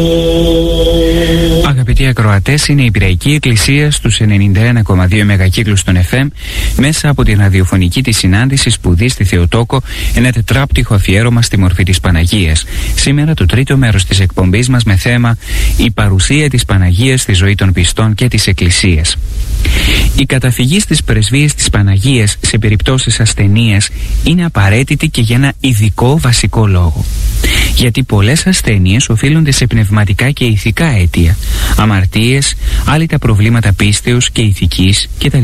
Αγαπητοί ακροατές, είναι η Πειραϊκή Εκκλησία στους 91,2 μεγακύκλους των FM μέσα από την ραδιοφωνική της συνάντηση σπουδή στη Θεοτόκο, ένα τετράπτυχο αφιέρωμα στη μορφή της Παναγίας. Σήμερα το τρίτο μέρος της εκπομπής μας με θέμα η παρουσία της Παναγίας στη ζωή των πιστών και της Εκκλησίας. Η καταφυγή στις πρεσβείες της Παναγίας σε περιπτώσεις ασθενείας είναι απαραίτητη και για ένα ειδικό βασικό λόγο. Γιατί πολλές ασθένειες οφείλονται σε πνευματικά και ηθικά αίτια, αμαρτίες, άλυτα προβλήματα πίστεως και ηθικής κτλ.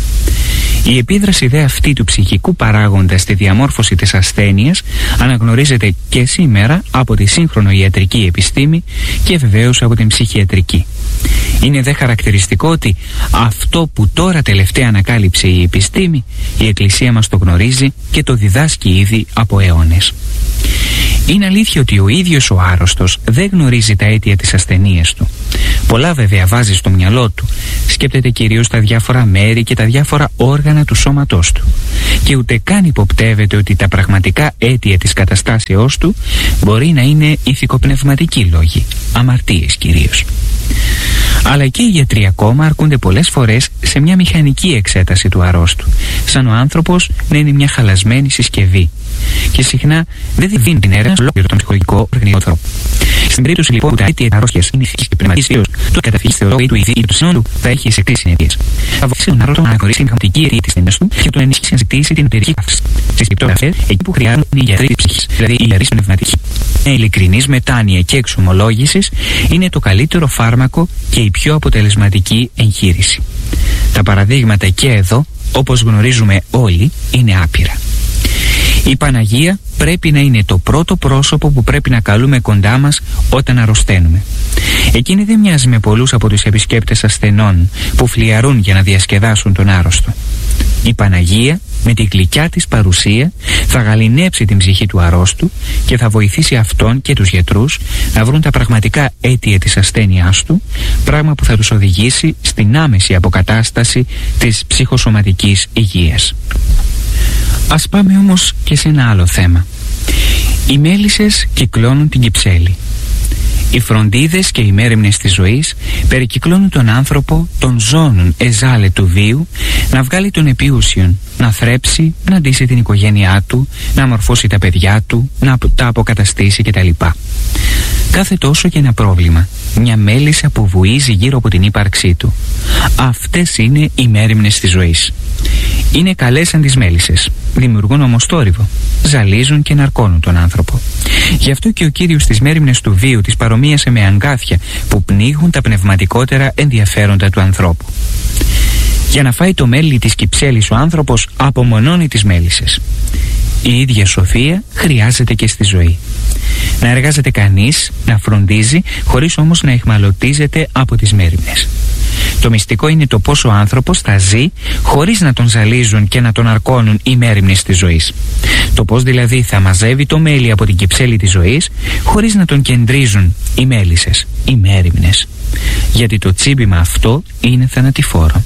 Η επίδραση δε αυτή του ψυχικού παράγοντα στη διαμόρφωση της ασθένειας αναγνωρίζεται και σήμερα από τη σύγχρονο ιατρική επιστήμη και βεβαίως από την ψυχιατρική. Είναι δε χαρακτηριστικό ότι αυτό που τώρα τελευταία ανακάλυψε η επιστήμη, η Εκκλησία μας το γνωρίζει και το διδάσκει ήδη από αιώνες. Είναι αλήθεια ότι ο ίδιος ο άρρωστος δεν γνωρίζει τα αίτια της ασθενείας του. Πολλά βέβαια βάζει στο μυαλό του, σκέπτεται κυρίως τα διάφορα μέρη και τα διάφορα όργανα του σώματός του και ούτε καν υποπτεύεται ότι τα πραγματικά αίτια της καταστάσεώς του μπορεί να είναι ηθικοπνευματικοί λόγοι, αμαρτίες κυρίως. Αλλά και οι γιατροί ακόμα αρκούνται πολλές φορές σε μια μηχανική εξέταση του αρρώστου, σαν ο άνθρωπος να είναι μια χαλασμένη συσκευή. Και συχνά δεν δίνει την έρευνα ολόκληρο τον ψυχολογικό οργανισμό του ανθρώπου. Στην περίπτωση λοιπόν που τα αίτια της αρρώστιας είναι ηθικής και πνευματικής του καταφυγής Θεοτόκου ή του ειδή ή του συνόλου θα έχει σε εξής συνέπειες. Θα βοηθήσει τον άρρωστο να αναγνωρίσει την πραγματική αιτία της ασθένειας του και τον ενισχύσει να ζητήσει την εταιρική καύση. Στις περιπτώσεις αυτές, εκεί που χρειάζονται οι γιατροί της ψυχής, δηλαδή οι ιερείς πνευματικοί. Μια ειλικρινής μετάνοια και εξομολόγησης είναι το καλύτερο φάρμακο και η πιο αποτελεσματική εγχείρηση. Τα παραδείγματα και εδώ, όπως γνωρίζουμε όλοι, είναι άπειρα. Η Παναγία πρέπει να είναι το πρώτο πρόσωπο που πρέπει να καλούμε κοντά μας όταν αρρωσταίνουμε. Εκείνη δεν μοιάζει με πολλούς από τους επισκέπτες ασθενών που φλιαρούν για να διασκεδάσουν τον άρρωστο. Η Παναγία με την γλυκιά της παρουσία θα γαληνέψει την ψυχή του αρρώστου και θα βοηθήσει αυτόν και τους γιατρούς να βρουν τα πραγματικά αίτια της ασθένειάς του, πράγμα που θα τους οδηγήσει στην άμεση αποκατάσταση της ψυχοσωματικής υγείας. Ας πάμε όμως και σε ένα άλλο θέμα. Οι μέλισσες κυκλώνουν την κυψέλη. Οι φροντίδες και οι μέριμνες της ζωής περικυκλώνουν τον άνθρωπο, τον ζώνουν εζάλε του βίου, να βγάλει τον επιούσιον, να θρέψει, να ντύσει την οικογένειά του, να μορφώσει τα παιδιά του, να τα αποκαταστήσει κτλ. Κάθε τόσο και ένα πρόβλημα, μια μέλισσα που βουίζει γύρω από την ύπαρξή του. Αυτές είναι οι μέριμνες της ζωής. Είναι καλές σαν τις μέλισσες, δημιουργούν όμως θόρυβο, ζαλίζουν και ναρκώνουν τον άνθρωπο. Γι' αυτό και ο Κύριος στις μέριμνες του βίου τις παρομοίασε με αγκάθια που πνίγουν τα πνευματικότερα ενδιαφέροντα του ανθρώπου. Για να φάει το μέλι της κυψέλης ο άνθρωπος απομονώνει τις μέλισσες. Η ίδια σοφία χρειάζεται και στη ζωή. Να εργάζεται κανείς, να φροντίζει, χωρίς όμως να αιχμαλωτίζεται από τις μέριμνες. Το μυστικό είναι το πώς ο άνθρωπος θα ζει χωρίς να τον ζαλίζουν και να τον αρκώνουν οι μέριμνες της ζωής. Το πώς δηλαδή θα μαζεύει το μέλι από την κυψέλη της ζωής χωρίς να τον κεντρίζουν οι μέλισσες, οι μέριμνες. Γιατί το τσίμπημα αυτό είναι θανατηφόρο.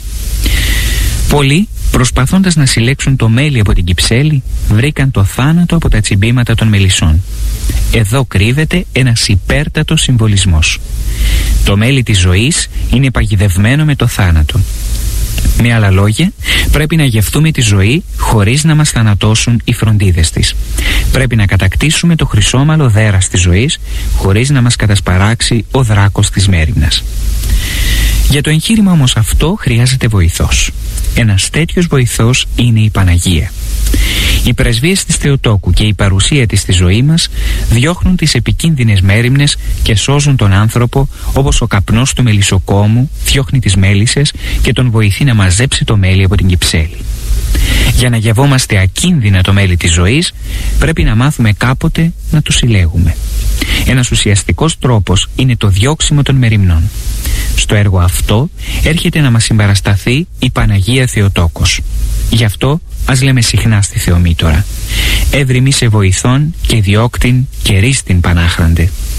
Πολλοί, προσπαθώντας να συλλέξουν το μέλι από την κυψέλη, βρήκαν το θάνατο από τα τσιμπήματα των μελισσών. Εδώ κρύβεται ένας υπέρτατος συμβολισμός. Το μέλι της ζωής είναι παγιδευμένο με το θάνατο. Με άλλα λόγια, πρέπει να γευτούμε τη ζωή χωρίς να μας θανατώσουν οι φροντίδες της. Πρέπει να κατακτήσουμε το χρυσόμαλο δέρας της ζωής χωρίς να μας κατασπαράξει ο δράκος της μέριμνας. Για το εγχείρημα όμως αυτό χρειάζεται βοηθός. Ένας τέτοιος βοηθός είναι η Παναγία. Οι πρεσβείες της Θεοτόκου και η παρουσία της στη ζωή μας διώχνουν τις επικίνδυνες μέριμνες και σώζουν τον άνθρωπο, όπως ο καπνός του μελισσοκόμου διώχνει τις μέλισσες και τον βοηθεί να μαζέψει το μέλι από την κυψέλη. Για να γευόμαστε ακίνδυνα το μέλι της ζωής, πρέπει να μάθουμε κάποτε να το συλλέγουμε. Ένας ουσιαστικός τρόπος είναι το διώξιμο των μεριμνών. Στο έργο αυτό έρχεται να μας συμπαρασταθεί η Παναγία Θεοτόκος. Γι' αυτό ας λέμε συχνά στη Θεομήτωρα: «Εύρη μη σε βοηθών και διώκτην και ρίστην Πανάχραντε».